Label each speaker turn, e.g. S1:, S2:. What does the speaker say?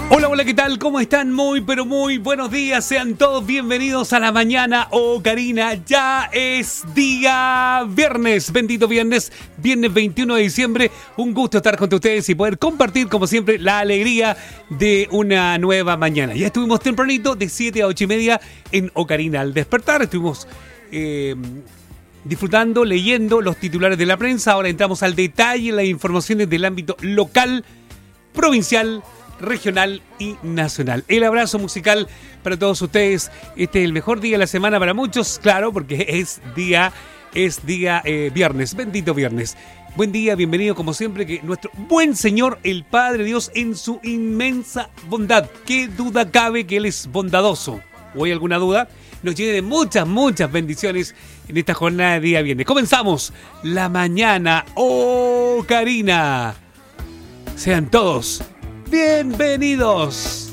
S1: Hola, hola, ¿qué tal? ¿Cómo están? Muy, pero muy buenos días. Sean todos bienvenidos a la mañana Ocarina. Ya es día viernes, bendito viernes, viernes 21 de diciembre. Un gusto estar con ustedes y poder compartir, como siempre, la alegría de una nueva mañana. Ya estuvimos tempranito, de 7 a 8 y media en Ocarina al despertar. Estuvimos disfrutando, leyendo los titulares de la prensa. Ahora entramos al detalle, las informaciones del ámbito local, provincial, regional y nacional. El abrazo musical para todos ustedes. Este es el mejor día de la semana para muchos, claro, porque es día viernes, bendito viernes. Buen día, bienvenido como siempre, que nuestro buen Señor, el Padre Dios, en su inmensa bondad, qué duda cabe que Él es bondadoso, o hay alguna duda, nos llene de muchas, muchas bendiciones en esta jornada de día viernes. Comenzamos la mañana Ocarina. Sean todos bienvenidos.